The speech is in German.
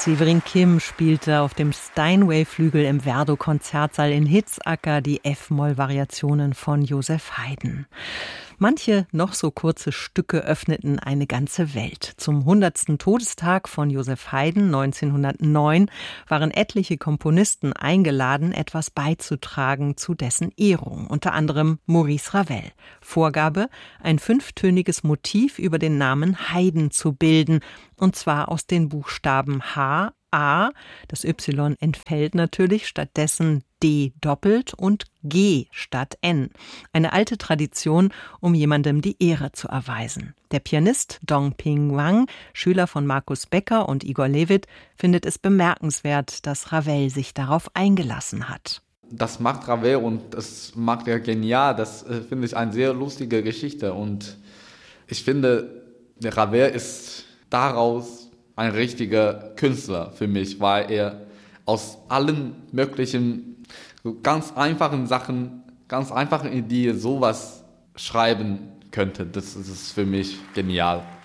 Severin Kim spielte auf dem Steinway-Flügel im Werdow-Konzertsaal in Hitzacker die F-Moll-Variationen von Joseph Haydn. Manche noch so kurze Stücke öffneten eine ganze Welt. Zum 100. Todestag von Joseph Haydn 1909 waren etliche Komponisten eingeladen, etwas beizutragen zu dessen Ehrung, unter anderem Maurice Ravel. Vorgabe, ein 5-töniges Motiv über den Namen Haydn zu bilden, und zwar aus den Buchstaben H, A, das Y entfällt natürlich, stattdessen D doppelt und G statt N. Eine alte Tradition, um jemandem die Ehre zu erweisen. Der Pianist Dong Ping Wang, Schüler von Markus Becker und Igor Levit, findet es bemerkenswert, dass Ravel sich darauf eingelassen hat. Das macht Ravel und das macht er genial. Das finde ich eine sehr lustige Geschichte. Und ich finde, der Ravel ist daraus ein richtiger Künstler für mich, weil er aus allen möglichen, so ganz einfachen Sachen, ganz einfachen Ideen sowas schreiben könnte. Das ist für mich genial.